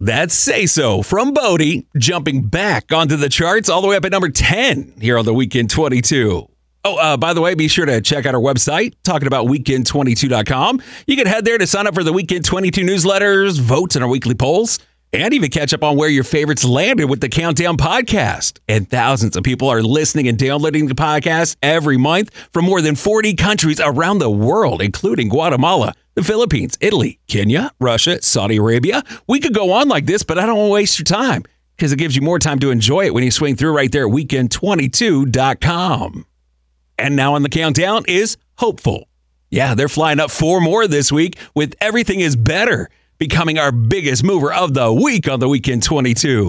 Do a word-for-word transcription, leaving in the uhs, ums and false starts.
That's Say So from Bodie, jumping back onto the charts all the way up at number ten here on the Weekend twenty-two. Oh, uh, by the way, be sure to check out our website, talking about weekend twenty-two dot com. You can head there to sign up for the Weekend twenty-two newsletters, votes in our weekly polls, and even catch up on where your favorites landed with the Countdown podcast. And thousands of people are listening and downloading the podcast every month from more than forty countries around the world, including Guatemala, the Philippines, Italy, Kenya, Russia, Saudi Arabia. We could go on like this, but I don't want to waste your time because it gives you more time to enjoy it when you swing through right there at weekend twenty-two dot com. And now on the countdown is Hopeful. Yeah, they're flying up four more this week with Everything Is Better, becoming our biggest mover of the week on the Weekend twenty-two.